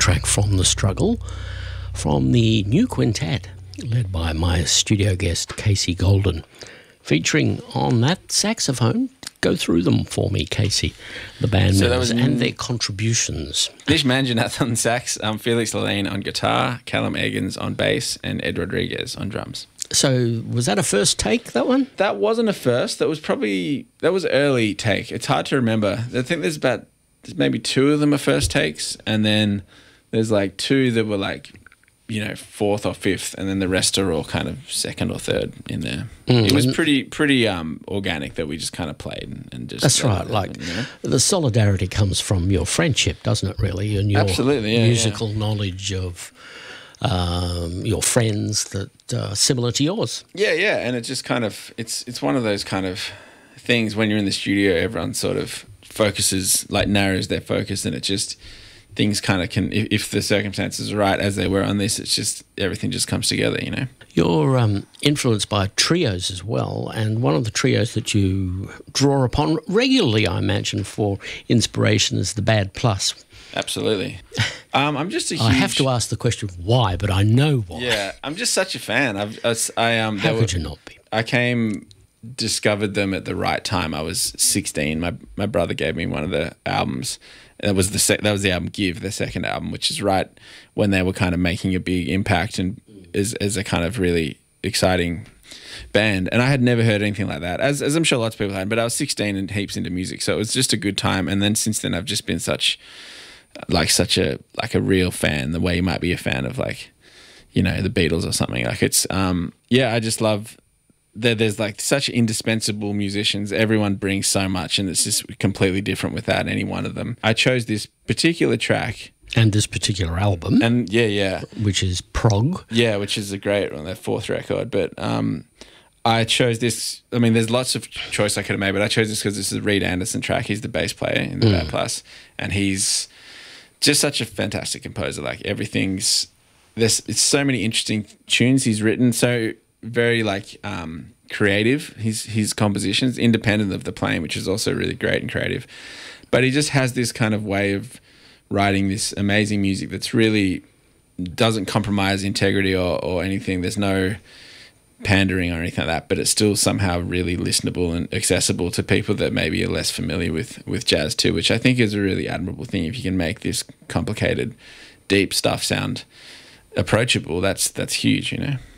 track from The Struggle from the new quintet led by my studio guest Casey Golden, featuring on that saxophone. Go through them for me, Casey, the band members and their contributions. Nish Manjanath on sax, Felix Lalane on guitar, Callum Eggins on bass, and Ed Rodriguez on drums. So was that a first take, that one? That wasn't a first. That was early take. It's hard to remember. I think there's maybe two of them are first takes, and then there's like two that were like, fourth or fifth, and then the rest are all kind of second or third in there. It was pretty organic that we just kind of played and just. That's right. The solidarity comes from your friendship, doesn't it? Really, and your absolutely musical knowledge of your friends that are similar to yours. Yeah, and it just kind of it's one of those kind of things when you're in the studio, everyone sort of focuses, like narrows their focus, and it just. Things kind of can, if the circumstances are right as they were on this, it's just everything just comes together, You're influenced by trios as well, and one of the trios that you draw upon regularly, I imagine, for inspiration is the Bad Plus. Absolutely. I'm just a huge... I have to ask the question why, but I know why. Yeah, I'm just such a fan. How could you not be? I discovered them at the right time. I was 16. My brother gave me one of the albums. That was the album Give, their second album, which is right when they were kind of making a big impact and as a kind of really exciting band. And I had never heard anything like that, as I'm sure lots of people had. But I was 16 and heaps into music, so it was just a good time. And then since then, I've just been such a real fan, the way you might be a fan of the Beatles or something. Like it's I just love. There's like such indispensable musicians. Everyone brings so much, and it's just completely different without any one of them. I chose this particular track. And this particular album. And yeah. Which is Prog. Yeah, which is a great one, their fourth record. But I chose this. I mean, there's lots of choice I could have made, but I chose this because this is a Reed Anderson track. He's the bass player in the Bad Plus, and he's just such a fantastic composer. Like it's so many interesting tunes he's written. So very creative, his compositions, independent of the playing, which is also really great and creative. But he just has this kind of way of writing this amazing music that's really doesn't compromise integrity or anything. There's no pandering or anything like that, but it's still somehow really listenable and accessible to people that maybe are less familiar with jazz too, which I think is a really admirable thing. If you can make this complicated, deep stuff sound approachable, that's huge,